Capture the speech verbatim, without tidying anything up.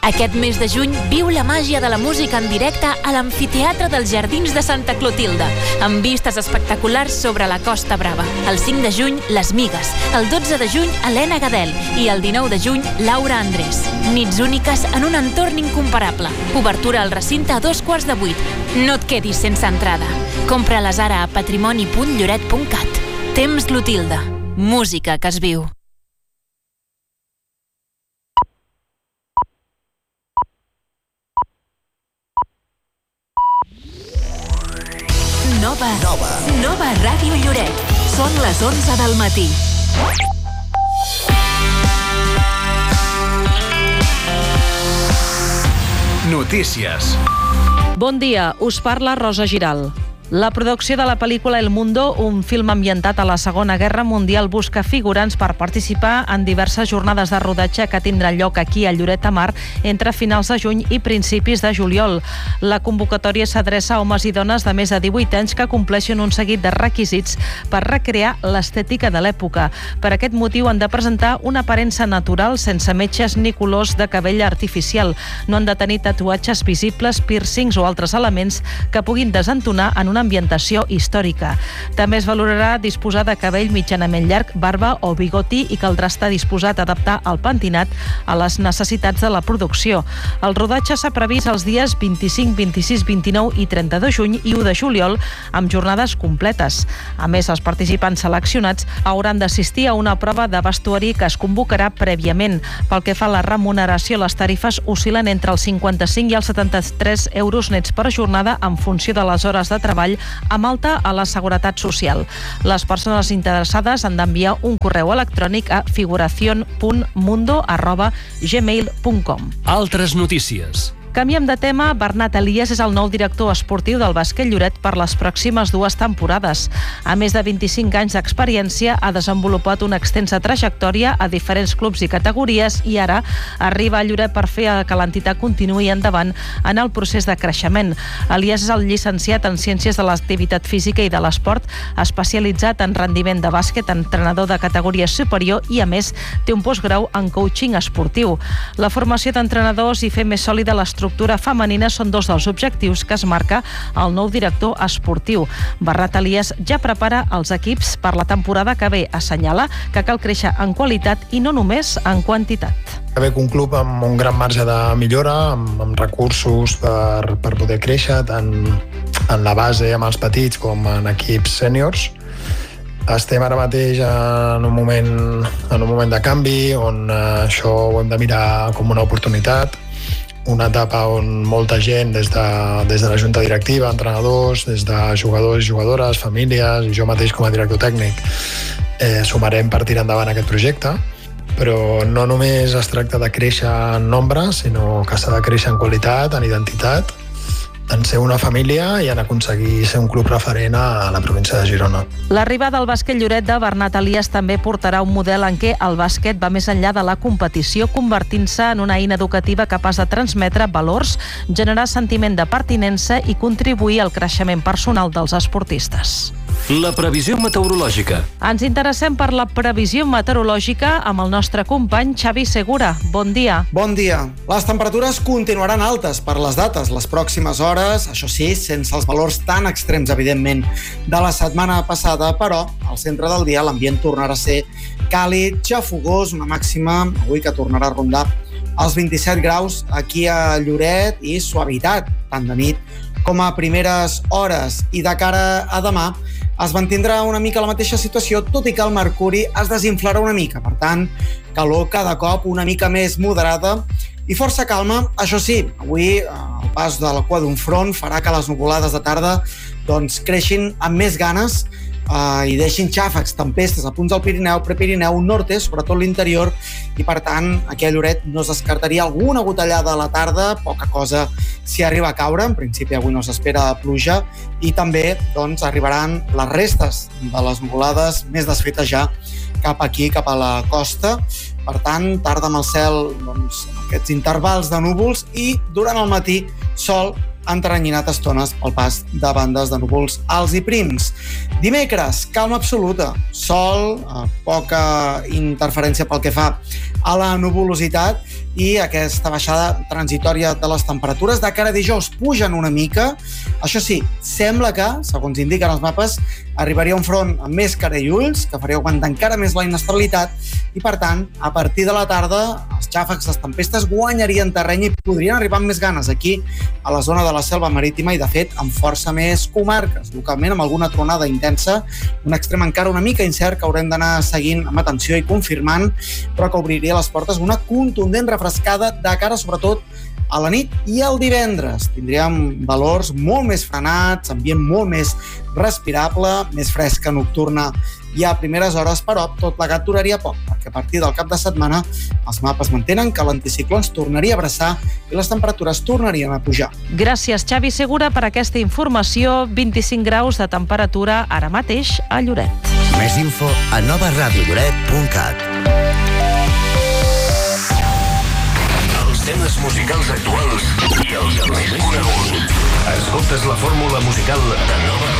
Aquest mes de juny viu la màgia de la música en directe a l'Amfiteatre dels Jardins de Santa Clotilde, amb vistes espectaculars sobre la Costa Brava. El cinc de juny, Les Migues. El dotze de juny, Helena Gadel. I el dinou de juny, Laura Andrés. Nits úniques en un entorn incomparable. Obertura al recinte a dos quarts de vuit. No et quedis sense entrada. Compra-les ara a patrimoni punt lloret punt cat. Temps Clotilde. Música que es viu. Nova. Nova. Nova Ràdio Lloret. Són les onze del matí. Notícies. Bon dia, us parla Rosa Giral. La producció de la pel·lícula El Mundo, un film ambientat a la Segona Guerra Mundial, busca figurants per participar en diverses jornades de rodatge que tindran lloc aquí a Lloret de Mar entre finals de juny i principis de juliol. La convocatòria s'adreça a homes i dones de més de divuit anys que compleixen un seguit de requisits per recrear l'estètica de l'època. Per aquest motiu han de presentar una aparença natural sense metges ni colors de cabell artificial. No han de tenir tatuatges visibles, piercings o altres elements que puguin desentonar en una ambientació històrica. També es valorarà disposar de cabell mitjanament llarg, barba o bigoti i caldrà estar disposat a adaptar el pentinat a les necessitats de la producció. El rodatge s'ha previst els dies vint-i-cinc, vint-i-sis, vint-i-nou i trenta de juny i u de juliol amb jornades completes. A més, els participants seleccionats hauran d'assistir a una prova de vestuari que es convocarà prèviament. Pel que fa a la remuneració, les tarifes oscil·len entre els cinquanta-cinc i els setanta-tres euros nets per jornada en funció de les hores de treball amb alta a la Seguretat Social. Les persones interessades han d'enviar un correu electrònic a figuración punt mundo arroba gmail punt com. Altres notícies. Canviem de tema. Bernat Elias és el nou director esportiu del bàsquet Lloret per les pròximes dues temporades. A més de vint-i-cinc anys d'experiència, ha desenvolupat una extensa trajectòria a diferents clubs i categories i ara arriba a Lloret per fer que l'entitat continuï endavant en el procés de creixement. Elias és el llicenciat en Ciències de l'Activitat Física i de l'Esport, especialitzat en rendiment de bàsquet, entrenador de categoria superior i, a més, té un postgrau en coaching esportiu. La formació d'entrenadors i fer més sòlida l'estructura L'estructura femenina són dos dels objectius que es marca el nou director esportiu. Bernat Elias ja prepara els equips per la temporada que ve. Assenyala que cal créixer en qualitat i no només en quantitat. Que ve un club amb un gran marge de millora, amb, amb recursos per, per poder créixer, tant en la base amb els petits com en equips sèniors. Estem ara mateix en un moment, en un moment de canvi on això ho hem de mirar com una oportunitat. Una etapa on molta gent, des de, des de la junta directiva, entrenadors, des de jugadors i jugadores, famílies, i jo mateix com a director tècnic, eh, sumarem per tirar endavant aquest projecte. Però no només es tracta de créixer en nombre, sinó que s'ha de créixer en qualitat, en identitat, en ser una família i en aconseguir ser un club referent a la província de Girona. L'arribada al bàsquet Lloret de Bernat Elias també portarà un model en què el bàsquet va més enllà de la competició, convertint-se en una eina educativa capaç de transmetre valors, generar sentiment de pertinença i contribuir al creixement personal dels esportistes. La previsió meteorològica. Ens interessem per la previsió meteorològica amb el nostre company Xavi Segura. Bon dia. Bon dia. Les temperatures continuaran altes per les dates, les pròximes hores, això sí, sense els valors tan extrems, evidentment, de la setmana passada, però al centre del dia l'ambient tornarà a ser càlid, xafogós, una màxima avui que tornarà a rondar els vint-i-set graus aquí a Lloret i suavitat, tant de nit com a primeres hores. I de cara a demà es mantindrà una mica la mateixa situació, tot i que el mercuri es desinflarà una mica. Per tant, calor cada cop una mica més moderada i força calma. Això sí, avui el pas de la cua d'un front farà que les nuvolades de tarda doncs, creixin amb més ganes Uh, i deixin xàfecs, tempestes a punts del Pirineu, Prepirineu, nord-est, sobretot l'interior, i per tant aquí a Lloret no es descartaria alguna gotellada a la tarda, poca cosa si arriba a caure, en principi avui no s'espera pluja, i també doncs, arribaran les restes de les nuvolades més desfetes ja cap aquí, cap a la costa. Per tant, tarda amb el cel doncs, aquests intervals de núvols i durant el matí sol enteranyinat estones pel pas de bandes de núvols alts i prims. Dimecres, calma absoluta, sol, poca interferència pel que fa a la nuvolositat i aquesta baixada transitòria de les temperatures. De cara a dijous pugen una mica. Això sí, sembla que, segons indiquen els mapes, arribaria un front amb més cara i ulls, que faria augmentar encara més la inestabilitat i, per tant, a partir de la tarda, els xàfecs, les tempestes guanyarien terreny i podrien arribar amb més ganes aquí, a la zona de la Selva Marítima i, de fet, amb força més comarques, localment amb alguna tronada intensa, un extrem encara una mica incert que haurem d'anar seguint amb atenció i confirmant, però que obriria les portes una contundent refrescada de cara, sobretot, a la nit i el divendres. Tindríem valors molt més frenats, ambient molt més respirable, més fresca nocturna i a primeres hores, però tot plegat duraria poc, perquè a partir del cap de setmana els mapes mantenen que l'anticicló ens tornaria a abraçar i les temperatures tornarien a pujar. Gràcies, Xavi Segura, per aquesta informació. vint-i-cinc graus de temperatura ara mateix a Lloret. Més info a nova ràdio lloret punt cat. Temes musicals actuals i els més coneguts. Escoltes la fórmula musical de Nova